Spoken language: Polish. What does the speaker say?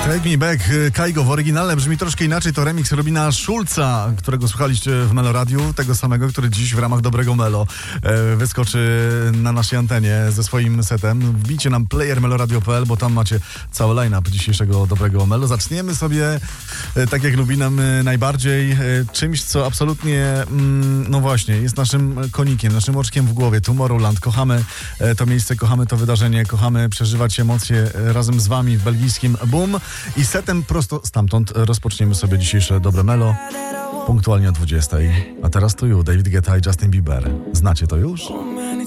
Take Me Back, Kaigo w oryginale brzmi troszkę inaczej, to remix Robina Schulza, którego słuchaliście w Meloradiu, tego samego, który dziś w ramach Dobrego Melo wyskoczy na naszej antenie ze swoim setem. Wbijcie nam player meloradio.pl, bo tam macie cały line-up dzisiejszego Dobrego Melo. Zaczniemy sobie, tak jak lubi nam najbardziej, czymś, co absolutnie, no właśnie, jest naszym konikiem, naszym oczkiem w głowie. Tomorrowland. Kochamy to miejsce, kochamy to wydarzenie, kochamy przeżywać emocje razem z wami w belgijskim Boom. I setem prosto stamtąd rozpoczniemy sobie dzisiejsze Dobre Melo punktualnie o 20. A teraz to David Guetta i Justin Bieber. Znacie to już?